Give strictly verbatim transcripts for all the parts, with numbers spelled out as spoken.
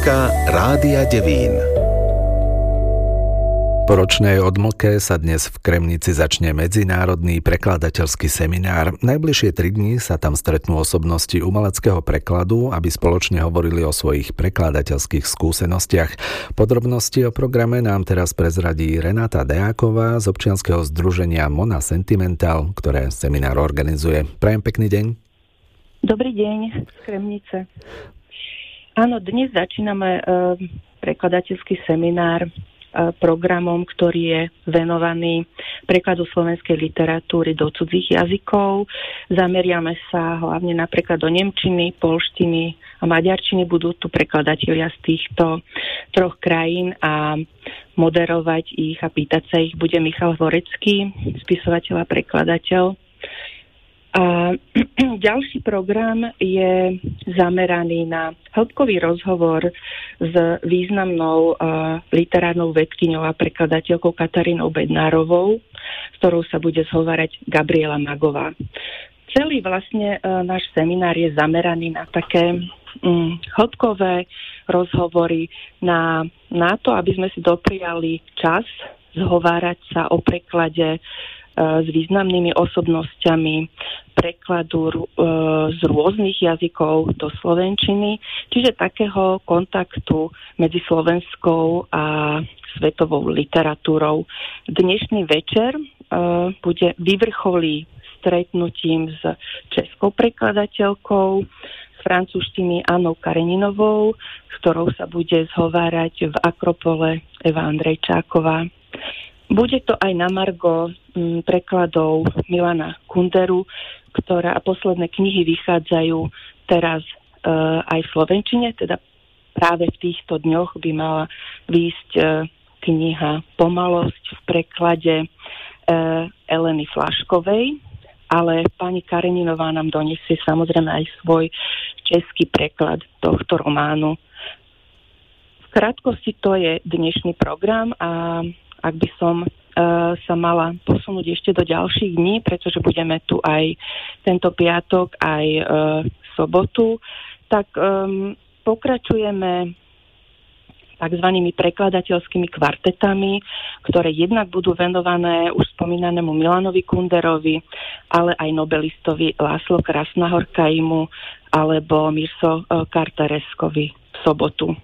Jednotka Rádia Devín. Po ročnej odmlke sa dnes v Kremnici začne medzinárodný prekladateľský seminár. Najbližšie tri dni sa tam stretnú osobnosti umeleckého prekladu, aby spoločne hovorili o svojich prekladateľských skúsenostiach. Podrobnosti o programe nám teraz prezradí Renáta Deáková z občianskeho združenia Mona Sentimental, ktoré seminár organizuje. Prajem pekný deň. Dobrý deň z Kremnice. Áno, dnes začíname uh, prekladateľský seminár programom, ktorý je venovaný prekladu slovenskej literatúry do cudzích jazykov. Zameriame sa hlavne napríklad do nemčiny, poľštiny a maďarčiny. Budú tu prekladatelia z týchto troch krajín a moderovať ich a pýtať sa ich bude Michal Hvorecký, spisovateľ a prekladateľ. A ďalší program je zameraný na hĺbkový rozhovor s významnou uh, literárnou vedkyňou a prekladateľkou Katarínou Bednárovou, s ktorou sa bude zhovárať Gabriela Magová. Celý vlastne uh, náš seminár je zameraný na také um, hĺbkové rozhovory, na, na to, aby sme si dopriali čas zhovárať sa o preklade s významnými osobnosťami prekladu e, z rôznych jazykov do slovenčiny, čiže takého kontaktu medzi slovenskou a svetovou literatúrou. Dnešný večer e, bude vyvrcholí stretnutím s českou prekladateľkou z francúzštiny Annou Kareninovou, s ktorou sa bude zhovárať v Akropole Eva Andrejčáková. Bude to aj na margo m, prekladov Milana Kunderu, ktorá posledné knihy vychádzajú teraz e, aj v slovenčine, teda práve v týchto dňoch by mala výjsť e, kniha Pomalosť v preklade e, Eleny Flaškovej, ale pani Kareninová nám donesie samozrejme aj svoj český preklad tohto románu. V krátkosti to je dnešný program a ak by som uh, sa mala posunúť ešte do ďalších dní, pretože budeme tu aj tento piatok, aj uh, sobotu, tak um, pokračujeme takzvanými prekladateľskými kvartetami, ktoré jednak budú venované už spomínanému Milanovi Kunderovi, ale aj nobelistovi László Krásnahorkaimu alebo Mirso uh, Kartareskovi v sobotu.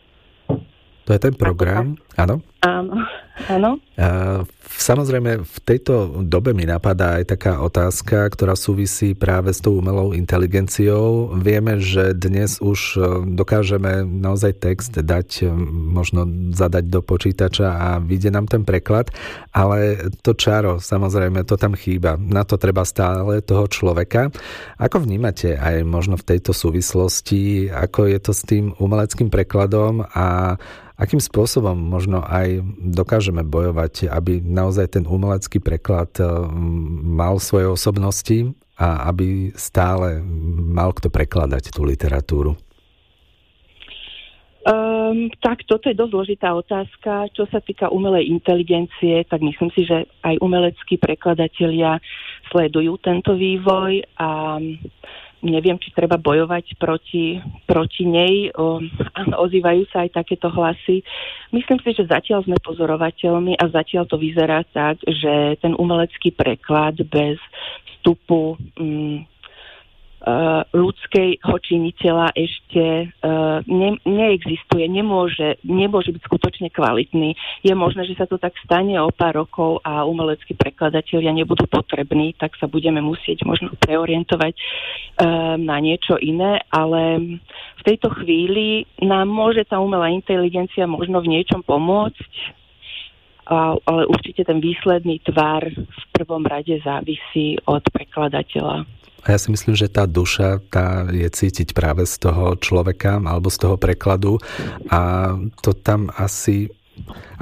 To je ten program, áno? Áno, áno. A samozrejme, v tejto dobe mi napadá aj taká otázka, ktorá súvisí práve s tou umelou inteligenciou. Vieme, že dnes už dokážeme naozaj text dať, možno zadať do počítača a vyjde nám ten preklad, ale to čaro, samozrejme, to tam chýba. Na to treba stále toho človeka. Ako vnímate aj možno v tejto súvislosti, ako je to s tým umeleckým prekladom a akým spôsobom možno aj dokážeme bojovať, aby naozaj ten umelecký preklad mal svoje osobnosti a aby stále mal kto prekladať tú literatúru? Um, tak toto je dosť zložitá otázka. Čo sa týka umelej inteligencie, tak myslím si, že aj umeleckí prekladatelia sledujú tento vývoj a neviem, či treba bojovať proti, proti nej. O, ozývajú sa aj takéto hlasy. Myslím si, že zatiaľ sme pozorovateľmi a zatiaľ to vyzerá tak, že ten umelecký preklad bez vstupu um, uh, ľudského činiteľa ešte uh, ne, neexistuje, nemôže, nemôže byť skutočne kvalitný. Je možné, že sa to tak stane o pár rokov a umeleckí prekladatelia nebudú potrební, tak sa budeme musieť možno preorientovať uh, na niečo iné, ale v tejto chvíli nám môže tá umelá inteligencia možno v niečom pomôcť, uh, ale určite ten výsledný tvar v prvom rade závisí od prekladateľa. A ja si myslím, že tá duša, tá je cítiť práve z toho človeka alebo z toho prekladu a to tam asi